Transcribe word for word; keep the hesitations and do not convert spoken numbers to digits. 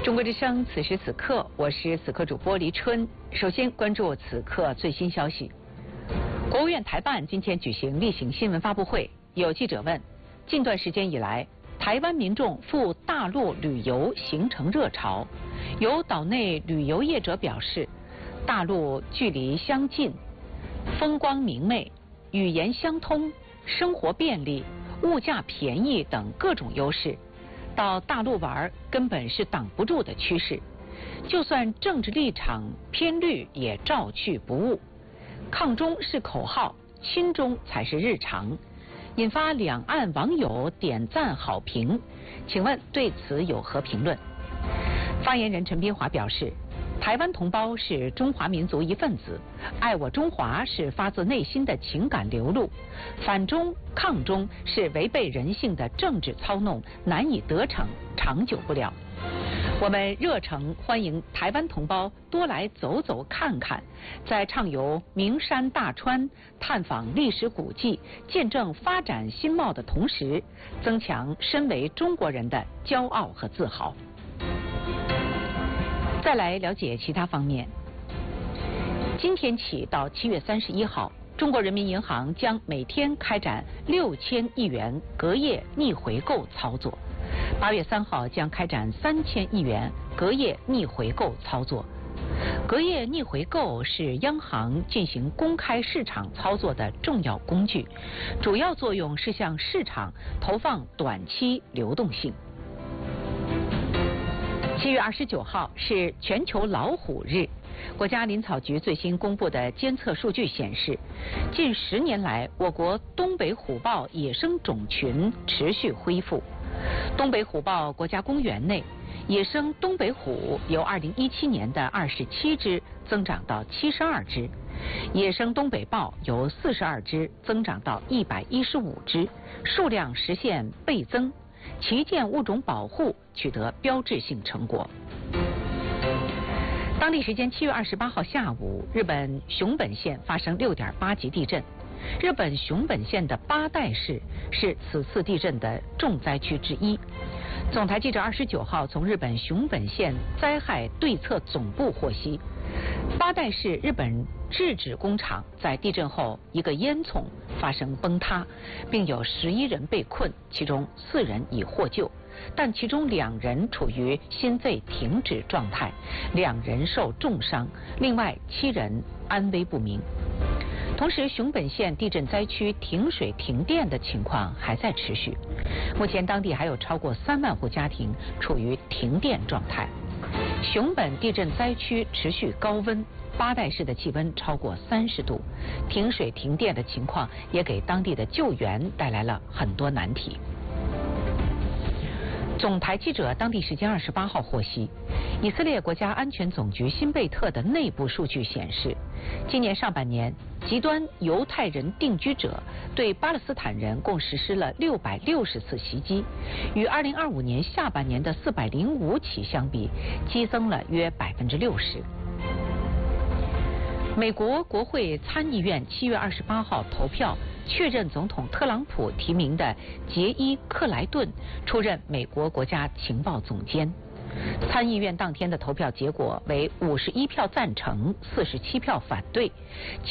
中国之声，此时此刻，我是此刻主播黎春。首先关注此刻最新消息。国务院台办今天举行例行新闻发布会，有记者问：近段时间以来，台湾民众赴大陆旅游形成热潮，有岛内旅游业者表示，大陆距离相近，风光明媚，语言相通，生活便利，物价便宜等各种优势。到大陆玩根本是挡不住的趋势，就算政治立场偏绿也照去不误。抗中是口号，亲中才是日常，引发两岸网友点赞好评。请问对此有何评论？发言人陈斌华表示，台湾同胞是中华民族一份子，爱我中华是发自内心的情感流露，反中抗中是违背人性的政治操弄，难以得逞，长久不了。我们热诚欢迎台湾同胞多来走走看看，在畅游名山大川、探访历史古迹、见证发展新貌的同时，增强身为中国人的骄傲和自豪。再来了解其他方面。今天起到七月三十一号，中国人民银行将每天开展六千亿元隔夜逆回购操作。八月三号将开展三千亿元隔夜逆回购操作。隔夜逆回购是央行进行公开市场操作的重要工具，主要作用是向市场投放短期流动性。七月二十九号是全球老虎日。国家林草局最新公布的监测数据显示，近十年来，我国东北虎豹野生种群持续恢复。东北虎豹国家公园内，野生东北虎由二零一七年的二十七只增长到七十二只，野生东北豹由四十二只增长到一百一十五只，数量实现倍增。旗舰物种保护取得标志性成果。当地时间七月二十八号下午，日本熊本县发生六点八级地震。日本熊本县的八代市是此次地震的重灾区之一。总台记者二十九号从日本熊本县灾害对策总部获悉，八代市日本制纸工厂在地震后一个烟囱发生崩塌，并有十一人被困，其中四人已获救，但其中两人处于心肺停止状态，两人受重伤，另外七人安危不明。同时，熊本县地震灾区停水停电的情况还在持续，目前当地还有超过三万户家庭处于停电状态。熊本地震灾区持续高温，八代市的气温超过三十度，停水停电的情况也给当地的救援带来了很多难题。总台记者当地时间二十八号获悉，以色列国家安全总局辛贝特的内部数据显示，今年上半年极端犹太人定居者对巴勒斯坦人共实施了六百六十次袭击，与二零二五年下半年的四百零五起相比，激增了约百分之六十。美国国会参议院七月二十八号投票确认总统特朗普提名的杰伊·克莱顿出任美国国家情报总监。参议院当天的投票结果为五十一票赞成，四十七票反对。